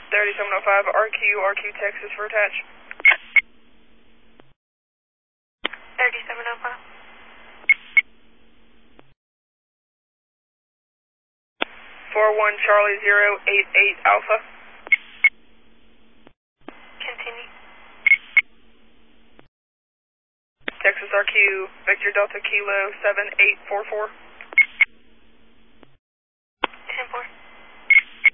3705 RQ Texas for attach. 3705. 41 Charlie 088 Alpha. Continue. Texas RQ Victor Delta Kilo 7844.